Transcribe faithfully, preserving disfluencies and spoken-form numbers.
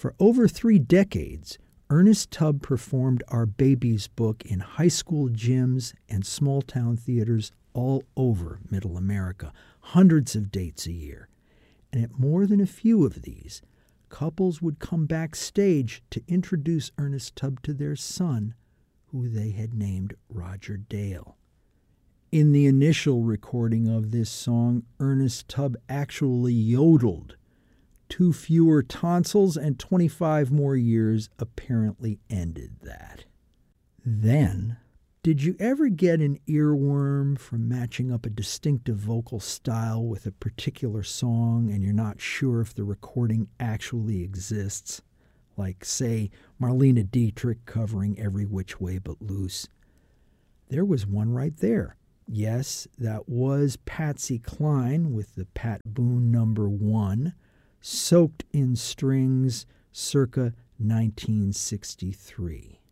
For over three decades, Ernest Tubb performed Our Baby's Book in high school gyms and small-town theaters all over Middle America, hundreds of dates a year. And at more than a few of these, couples would come backstage to introduce Ernest Tubb to their son, who they had named Roger Dale. In the initial recording of this song, Ernest Tubb actually yodeled. Two fewer tonsils and twenty-five more years apparently ended that. Then, did you ever get an earworm from matching up a distinctive vocal style with a particular song and you're not sure if the recording actually exists? Like, say, Marlene Dietrich covering Every Which Way But Loose. There was one right there. Yes, that was Patsy Cline with the Pat Boone number one, Soaked in Strings, circa nineteen sixty-three.